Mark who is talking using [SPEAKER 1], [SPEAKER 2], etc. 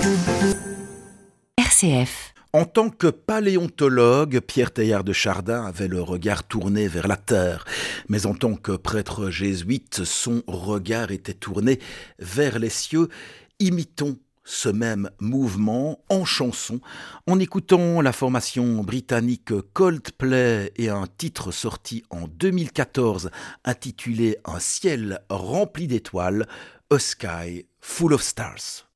[SPEAKER 1] RCF.
[SPEAKER 2] En tant que paléontologue, Pierre Teilhard de Chardin avait le regard tourné vers la terre. Mais en tant que prêtre jésuite, son regard était tourné vers les cieux. Imitons ce même mouvement en chanson, en écoutant la formation britannique Coldplay et un titre sorti en 2014 intitulé Un ciel rempli d'étoiles, A Sky Full of Stars.